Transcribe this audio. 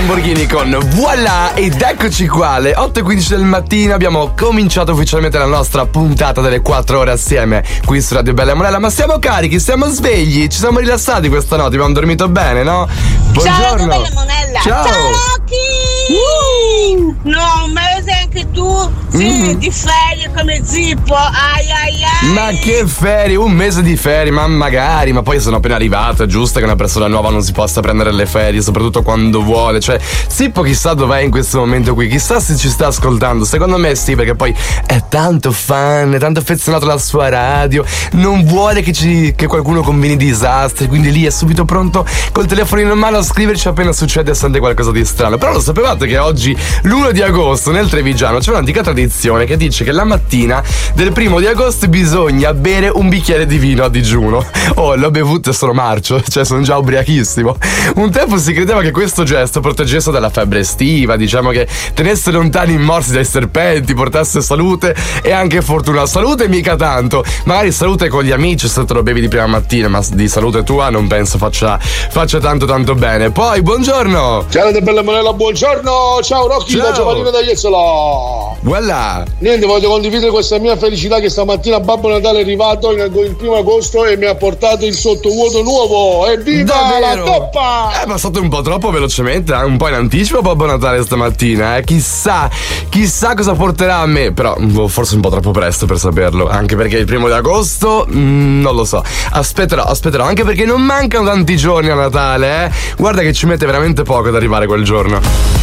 Lamborghini con Voilà, ed eccoci qua alle 8:15 del mattino. Abbiamo cominciato ufficialmente la nostra puntata delle 4 ore assieme qui su Radio Bella e Monella. Ma siamo carichi, siamo svegli, ci siamo rilassati questa notte, abbiamo dormito bene, no? Buongiorno. Ciao Bella e Monella. Ciao Rocky. No, un mese anche tu? Sì, di ferie come Zippo. Ai. Ma che ferie, un mese di ferie, ma magari, ma poi sono appena arrivato, è giusto che una persona nuova non si possa prendere le ferie, soprattutto quando vuole, cioè Zippo chissà dov'è in questo momento qui, chissà se ci sta ascoltando, secondo me sì, perché poi è tanto fan, è tanto affezionato alla sua radio, non vuole che qualcuno combini disastri, quindi lì è subito pronto col telefonino in mano a scriverci appena succede e sente qualcosa di strano. Però lo sapevate che oggi, l'1 di agosto, nel Trevigiano c'è un'antica tradizione che dice che la mattina del 1 di agosto bisogna bere un bicchiere di vino a digiuno. Oh, l'ho bevuto e sono marcio, cioè sono già ubriachissimo. Un tempo si credeva che questo gesto proteggesse dalla febbre estiva, diciamo che tenesse lontani i morsi dai serpenti, portasse salute e anche fortuna. Salute mica tanto, magari salute con gli amici se te lo bevi di prima mattina, ma di salute tua non penso faccia tanto bene. Poi buongiorno. Ciao da Bella Monella, buongiorno. Ciao Rocky, da Giovannino da Jessola. Voilà. Niente, voglio condividere questa mia felicità che stamattina Babbo Natale è arrivato il 1 agosto e mi ha portato il sottovuoto nuovo. Evviva Davvero? la toppa! È passato un po' troppo velocemente, un po' in anticipo Babbo Natale stamattina, Chissà cosa porterà a me, però forse un po' troppo presto per saperlo, anche perché il 1 di agosto, non lo so. Aspetterò, anche perché non mancano tanti giorni a Natale, Guarda che ci mette veramente poco ad arrivare quel giorno.